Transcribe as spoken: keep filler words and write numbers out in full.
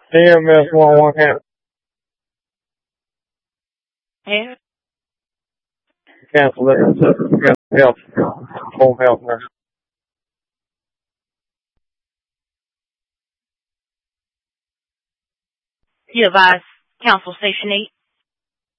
C M S one one cancel. Yeah. Cancel it. Cancel health. Home health nurse. You advise Council Station eight.